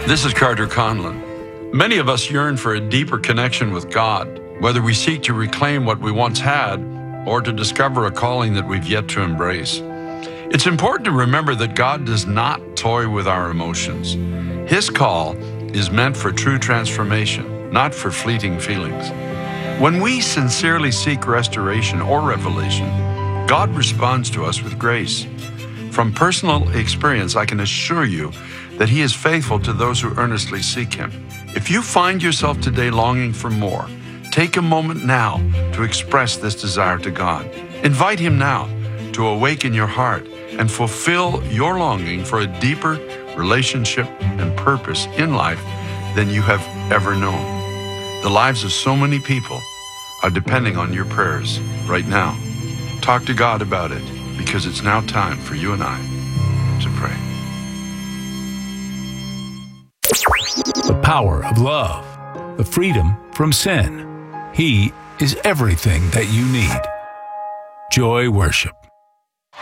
This is Carter Conlon. Many of us yearn for a deeper connection with God, whether we seek to reclaim what we once had or to discover a calling that we've yet to embrace. It's important to remember that God does not toy with our emotions. His call is meant for true transformation, not for fleeting feelings. When we sincerely seek restoration or revelation, God responds to us with grace. From personal experience, I can assure you that He is faithful to those who earnestly seek Him. If you find yourself today longing for more, take a moment now to express this desire to God. Invite Him now to awaken your heart and fulfill your longing for a deeper relationship and purpose in life than you have ever known. The lives of so many people are depending on your prayers right now. Talk to God about it, because it's now time for you and I to pray. The power of love, the freedom from sin. He is everything that you need. Joy Worship.